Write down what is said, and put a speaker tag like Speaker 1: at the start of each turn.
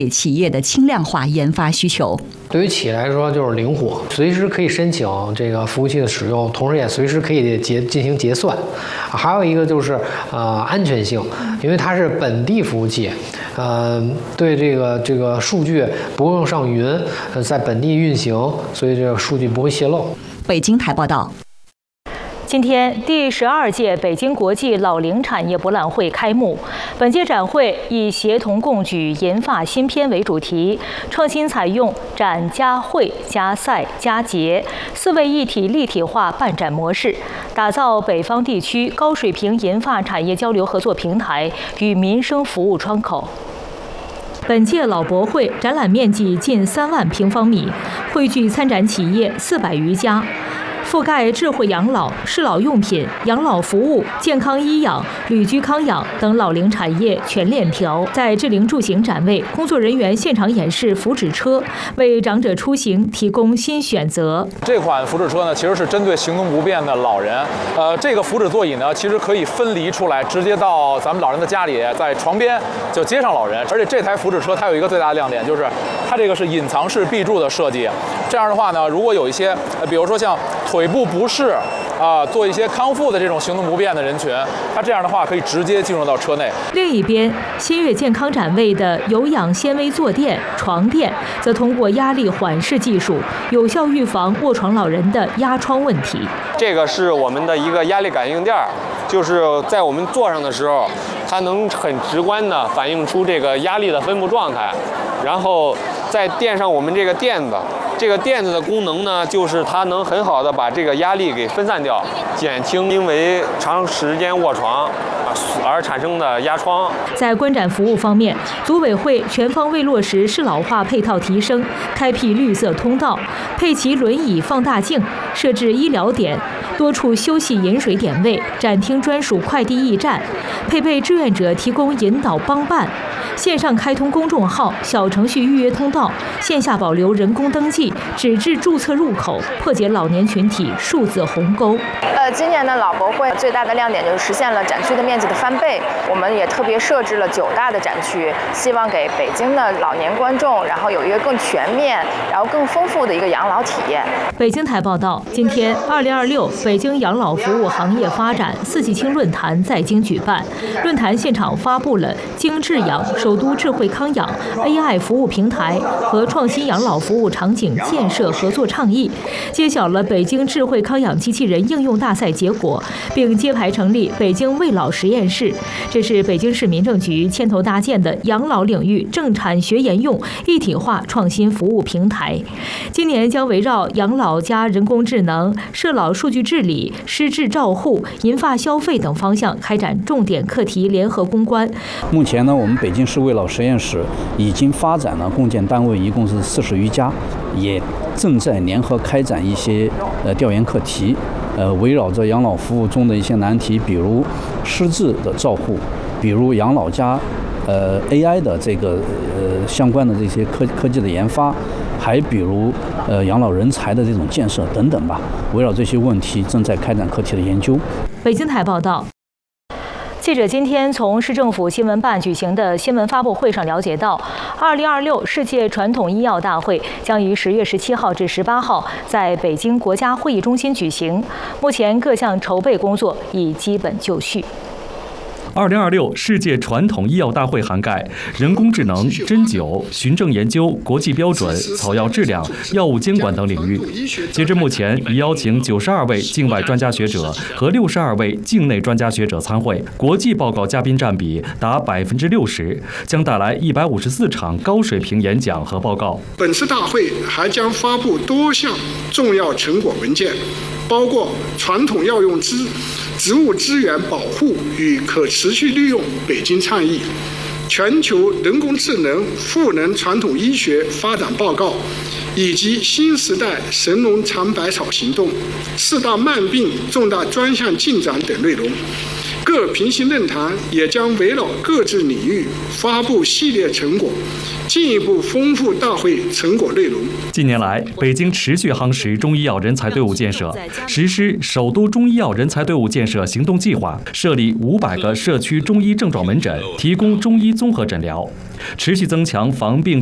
Speaker 1: 企业的轻量化研发需求。
Speaker 2: 对于企业来说，就是灵活，随时可以申请这个服务器的使用，同时也随时可以进行结算。还有一个就是安全性，因为它是本地服务器，对这个数据不用上云，在本地运行，所以这个数据不会泄露。
Speaker 1: 北京台报道。
Speaker 3: 今天，第12届北京国际老龄产业博览会开幕。本届展会以协同共举研发新篇为主题，创新采用展加会加赛加节4位一体立体化办展模式，打造北方地区高水平研发产业交流合作平台与民生服务窗口。本届老博会展览面积近3万平方米，汇聚参展企业400余家。覆盖智慧养老、适老用品、养老服务、健康医养、旅居康养等老龄产业全链条。在智龄住行展位，工作人员现场演示福祉车，为长者出行提供新选择。
Speaker 4: 这款福祉车呢，其实是针对行动不便的老人。这个福祉座椅呢，其实可以分离出来，直接到咱们老人的家里，在床边就接上老人。而且这台福祉车它有一个最大的亮点，就是它这个是隐藏式壁柱的设计。这样的话呢，如果有一些，比如说像腿部不适做一些康复的这种行动不便的人群，它这样的话可以直接进入到车内。
Speaker 3: 另一边，新月健康展位的有氧纤维坐垫、床垫，则通过压力缓释技术，有效预防卧床老人的压疮问题。
Speaker 5: 这个是我们的一个压力感应垫，就是在我们坐上的时候，它能很直观地反映出这个压力的分布状态，然后再垫上我们这个垫子。这个垫子的功能呢，就是它能很好的把这个压力给分散掉，减轻因为长时间卧床而产生的压疮。
Speaker 3: 在观展服务方面，组委会全方位落实适老化配套提升，开辟绿色通道，配齐轮椅放大镜，设置医疗点，多处休息饮水点位，展厅专属快递驿站，配备志愿者提供引导帮办。线上开通公众号、小程序预约通道，线下保留人工登记、纸质注册入口，破解老年群体数字鸿沟。
Speaker 6: 今年的老博会最大的亮点就是实现了展区的面积的翻倍，我们也特别设置了9大的展区，希望给北京的老年观众，然后有一个更全面、然后更丰富的一个养老体验。
Speaker 3: 北京台报道，今天2026北京养老服务行业发展4季青论坛在京举办，论坛现场发布了精致养首都智慧康养 AI 服务平台和创新养老服务场景建设合作倡议，揭晓了北京智慧康养机器人应用大赛结果，并揭牌成立北京卫老实验室。这是北京市民政局牵头搭建的养老领域政产学研用一体化创新服务平台。今年将围绕养老加人工智能、社老数据治理、失智照护、银发消费等方向开展重点课题联合攻关。
Speaker 7: 目前呢，我们北京市卫老实验室已经发展了共建单位一共是40余家，也正在联合开展一些调研课题，围绕着养老服务中的一些难题，比如失智的照护，比如养老加AI 的这个相关的这些科技的研发，还比如养老人才的这种建设等等吧。围绕这些问题，正在开展课题的研究。
Speaker 3: 北京台报道。记者今天从市政府新闻办举行的新闻发布会上了解到，2026世界传统医药大会将于10月17号至18号在北京国家会议中心举行。目前各项筹备工作已基本就绪。
Speaker 8: 2026世界传统医药大会涵盖人工智能、针灸、循证研究、国际标准、草药质量、药物监管等领域。截至目前，已邀请92位境外专家学者和62位境内专家学者参会，国际报告嘉宾占比达60%，将带来154场高水平演讲和报告。
Speaker 9: 本次大会还将发布多项重要成果文件，包括传统药用植物资源保护与可持续利用北京倡议、全球人工智能赋能传统医学发展报告，以及新时代神农尝百草行动、4大慢病重大专项进展等内容。 各平行论坛也将围绕各自领域发布系列成果，进一步丰富大会成果内容。
Speaker 8: 近年来，北京持续夯实中医药人才队伍建设，实施首都中医药人才队伍建设行动计划，设立500个社区中医症状门诊，提供中医综合诊疗，持续增强防病